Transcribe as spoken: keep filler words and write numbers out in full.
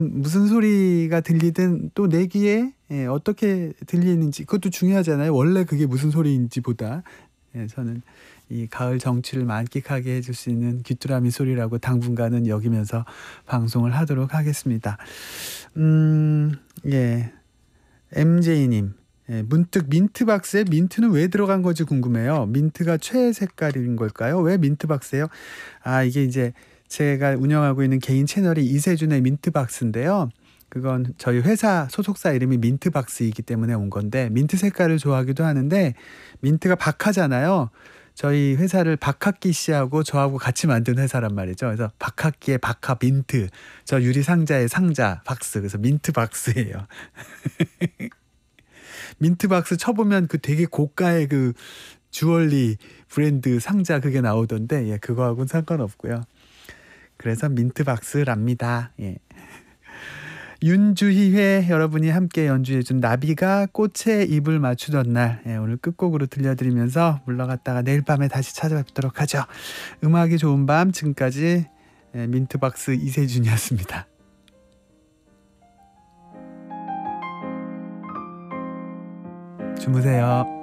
무슨 소리가 들리든 또 내 귀에 예 어떻게 들리는지 그것도 중요하잖아요. 원래 그게 무슨 소리인지보다. 예 저는 이 가을 정취를 만끽하게 해줄 수 있는 귀뚜라미 소리라고 당분간은 여기면서 방송을 하도록 하겠습니다. 음 예. 엠제이님. 예 문득 민트박스에 민트는 왜 들어간 건지 궁금해요. 민트가 최애 색깔인 걸까요? 왜 민트박스예요? 아 이게 이제 제가 운영하고 있는 개인 채널이 이세준의 민트박스인데요. 그건 저희 회사 소속사 이름이 민트박스이기 때문에 온 건데 민트 색깔을 좋아하기도 하는데 민트가 박하잖아요. 저희 회사를 박학기 씨하고 저하고 같이 만든 회사란 말이죠. 그래서 박학기의 박하 민트, 저 유리 상자의 상자 박스, 그래서 민트박스예요. 민트박스 쳐보면 그 되게 고가의 그 주얼리 브랜드 상자 그게 나오던데 예 그거하고는 상관없고요. 그래서 민트박스랍니다. 예. 윤주희회 여러분이 함께 연주해 준 나비가 꽃에 입을 맞추던 날 예 오늘 끝곡으로 들려드리면서 물러갔다가 내일 밤에 다시 찾아뵙도록 하죠. 음악이 좋은 밤 지금까지 예 민트박스 이세준이었습니다. 주무세요.